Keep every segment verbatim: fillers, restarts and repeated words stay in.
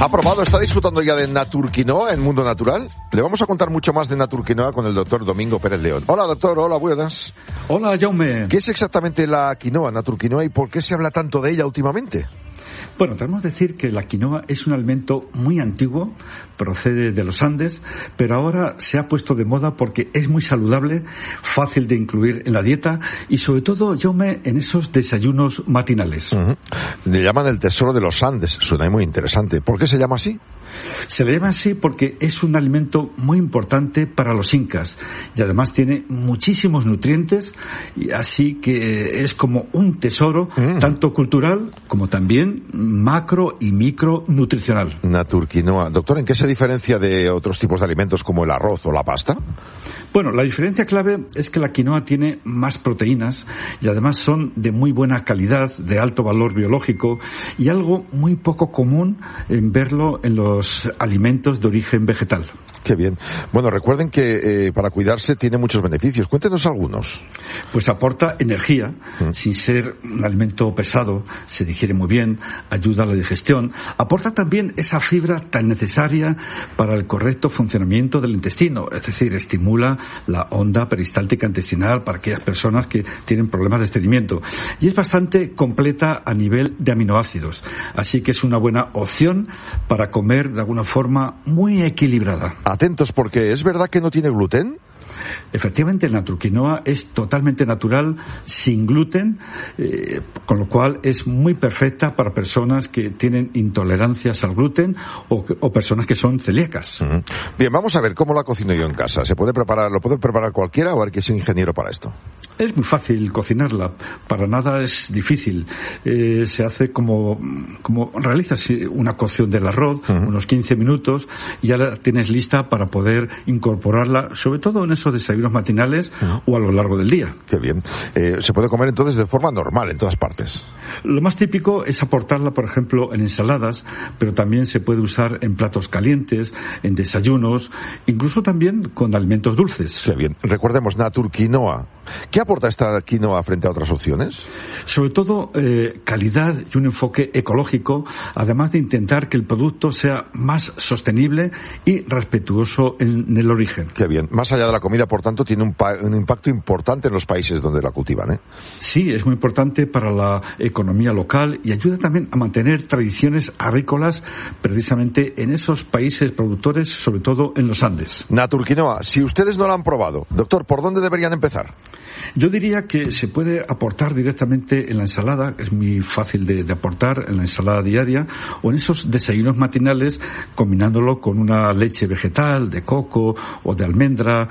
¿Ha probado, está disfrutando ya de Naturquinoa en Mundo Natural? Le vamos a contar mucho más de Naturquinoa con el doctor Domingo Pérez León. Hola, doctor. Hola, buenas. Hola, Jaume. ¿Qué es exactamente la quinoa, Naturquinoa, y por qué se habla tanto de ella últimamente? Bueno, tenemos que decir que la quinoa es un alimento muy antiguo, procede de los Andes, pero ahora se ha puesto de moda porque es muy saludable, fácil de incluir en la dieta y sobre todo, Jaume, en esos desayunos matinales. Uh-huh. Le llaman el tesoro de los Andes, suena muy interesante. ¿Por qué se llama así? Se le llama así porque es un alimento muy importante para los incas y además tiene muchísimos nutrientes, y así que es como un tesoro, mm. tanto cultural como también macro y micronutricional. Naturquinoa. Doctor, ¿en qué se diferencia de otros tipos de alimentos como el arroz o la pasta? Bueno, la diferencia clave es que la quinoa tiene más proteínas y además son de muy buena calidad, de alto valor biológico y algo muy poco común en verlo en los alimentos de origen vegetal. Qué bien. Bueno, recuerden que eh, para cuidarse tiene muchos beneficios. Cuéntenos algunos. Pues aporta energía, mm. sin ser un alimento pesado, se digiere muy bien, ayuda a la digestión. Aporta también esa fibra tan necesaria para el correcto funcionamiento del intestino, es decir, estimula la onda peristáltica intestinal para aquellas personas que tienen problemas de estreñimiento. Y es bastante completa a nivel de aminoácidos, así que es una buena opción para comer de alguna forma muy equilibrada. Atentos, porque ¿es verdad que no tiene gluten? Efectivamente, la naturquinoa es totalmente natural, sin gluten, eh, con lo cual es muy perfecta para personas que tienen intolerancias al gluten o, o personas que son celíacas. Uh-huh. Bien, vamos a ver cómo la cocino yo en casa. ¿Se puede preparar, lo puede preparar cualquiera o hay que ser ingeniero para esto? Es muy fácil cocinarla, para nada es difícil. Eh, se hace como, como realizas una cocción del arroz, uh-huh. unos quince minutos, y ya la tienes lista para poder incorporarla, sobre todo en esos desayunos matinales uh-huh. o a lo largo del día. Qué bien. Eh, se puede comer entonces de forma normal en todas partes. Lo más típico es aportarla, por ejemplo, en ensaladas, pero también se puede usar en platos calientes, en desayunos, incluso también con alimentos dulces. Qué bien. Recordemos, Naturquinoa. ¿Qué aporta esta quinoa frente a otras opciones? Sobre todo eh, calidad y un enfoque ecológico, además de intentar que el producto sea más sostenible y respetuoso en, en el origen. Qué bien. Más allá de la comida, por tanto, tiene un, pa- un impacto importante en los países donde la cultivan, ¿eh? Sí, es muy importante para la economía local y ayuda también a mantener tradiciones agrícolas precisamente en esos países productores, sobre todo en los Andes. Naturquinoa, si ustedes no la han probado, doctor, ¿por dónde deberían empezar? Yo diría que se puede aportar directamente en la ensalada, que es muy fácil de, de aportar en la ensalada diaria, o en esos desayunos matinales, combinándolo con una leche vegetal, de coco o de almendra,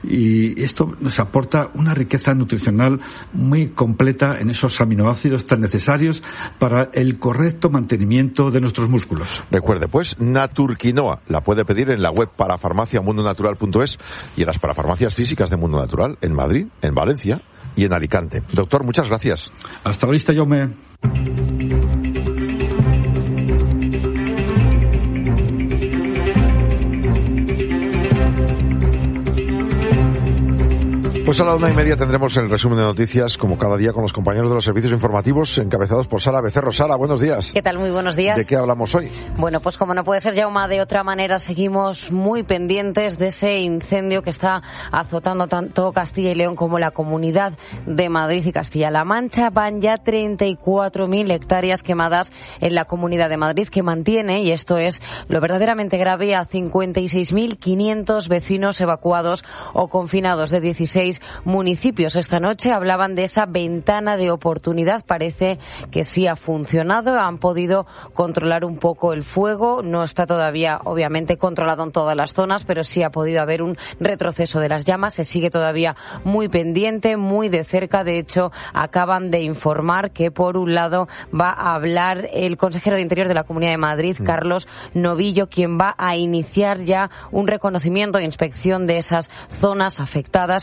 y esto nos aporta una riqueza nutricional muy completa en esos aminoácidos tan necesarios para el correcto mantenimiento de nuestros músculos. Recuerde, pues, Naturquinoa la puede pedir en la web parafarmacia mundo natural punto es y en las parafarmacias físicas de Mundo Natural, en Madrid, en Valencia y en Alicante. Doctor, muchas gracias. Hasta la vista, Jaume. Pues a la una y media tendremos el resumen de noticias, como cada día, con los compañeros de los servicios informativos, encabezados por Sara Becerro. Sara, buenos días. ¿Qué tal? Muy buenos días. ¿De qué hablamos hoy? Bueno, pues como no puede ser, Jaume, de otra manera, seguimos muy pendientes de ese incendio que está azotando tanto Castilla y León como la Comunidad de Madrid y Castilla-La Mancha. Van ya treinta y cuatro mil hectáreas quemadas en la Comunidad de Madrid, que mantiene, y esto es lo verdaderamente grave, a cincuenta y seis mil quinientos vecinos evacuados o confinados de dieciséis municipios. Esta noche hablaban de esa ventana de oportunidad. Parece que sí ha funcionado. Han podido controlar un poco el fuego. No está todavía, obviamente, controlado en todas las zonas, pero sí ha podido haber un retroceso de las llamas. Se sigue todavía muy pendiente, muy de cerca. De hecho, acaban de informar que, por un lado, va a hablar el consejero de Interior de la Comunidad de Madrid, Carlos Novillo, quien va a iniciar ya un reconocimiento e inspección de esas zonas afectadas para evaluar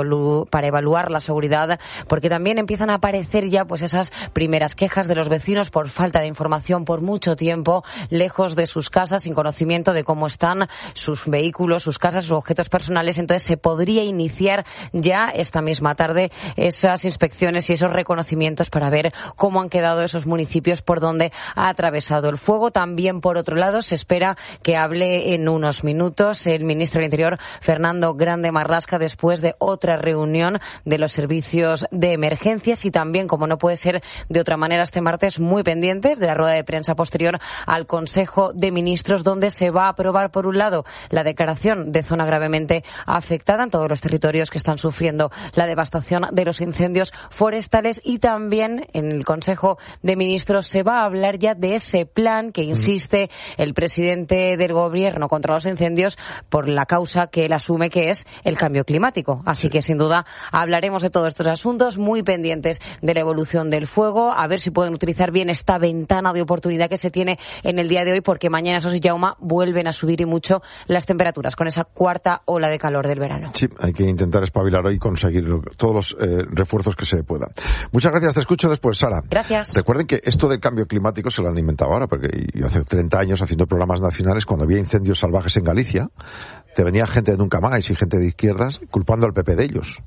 evalu- para evaluar la seguridad, porque también empiezan a aparecer ya pues esas primeras quejas de los vecinos por falta de información por mucho tiempo, lejos de sus casas, sin conocimiento de cómo están sus vehículos, sus casas, sus objetos personales. Entonces se podría iniciar ya esta misma tarde esas inspecciones y esos reconocimientos para ver cómo han quedado esos municipios por donde ha atravesado el fuego. También, por otro lado, se espera que hable en unos minutos el ministro del Interior, Fernando Grande Marlaska, después de otra reunión de los servicios de emergencias y también, como no puede ser de otra manera, este martes muy pendientes de la rueda de prensa posterior al Consejo de Ministros, donde se va a aprobar, por un lado, la declaración de zona gravemente afectada en todos los territorios que están sufriendo la devastación de los incendios forestales, y también en el Consejo de Ministros se va a hablar ya de ese plan que insiste el presidente del Gobierno contra los incendios por la causa que él asume, que es el cambio climático. Así que, sin duda, hablaremos de todos estos asuntos, muy pendientes de la evolución del fuego, a ver si pueden utilizar bien esta ventana de oportunidad que se tiene en el día de hoy, porque mañana, eso sí, Jaume, vuelven a subir y mucho las temperaturas con esa cuarta ola de calor del verano. Sí, hay que intentar espabilar hoy y conseguir todos los eh, refuerzos que se puedan. Muchas gracias, te escucho después, Sara. Gracias. Recuerden que esto del cambio climático se lo han inventado ahora, porque yo hace treinta años haciendo programas nacionales, cuando había incendios salvajes en Galicia, te venía gente de Nunca Más y gente de izquierdas culpando al P P de ellos.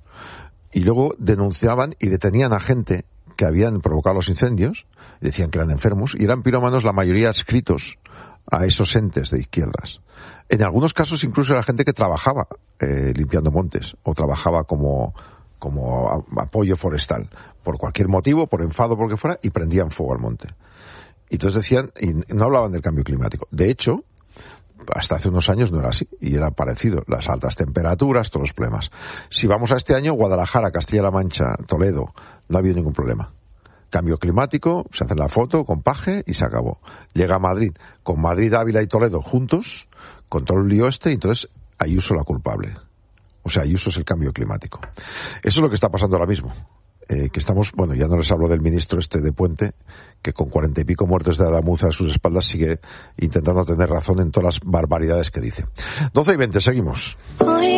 Y luego denunciaban y detenían a gente que habían provocado los incendios, decían que eran enfermos, y eran pirómanos la mayoría adscritos a esos entes de izquierdas. En algunos casos incluso era gente que trabajaba eh, limpiando montes o trabajaba como, como a, apoyo forestal, por cualquier motivo, por enfado, por lo que fuera, y prendían fuego al monte. Y entonces decían, y no hablaban del cambio climático. De hecho, hasta hace unos años no era así, y era parecido, las altas temperaturas, todos los problemas. Si vamos a este año, Guadalajara, Castilla-La Mancha, Toledo, no ha habido ningún problema. Cambio climático, se hace la foto con paje y se acabó. Llega a Madrid, con Madrid, Ávila y Toledo juntos, con todo el lío este, y entonces Ayuso la culpable. O sea, Ayuso es el cambio climático. Eso es lo que está pasando ahora mismo. Eh, que estamos, bueno, ya no les hablo del ministro este de Puente, que con cuarenta y pico muertos de Adamuza a sus espaldas sigue intentando tener razón en todas las barbaridades que dice. doce y veinte, seguimos.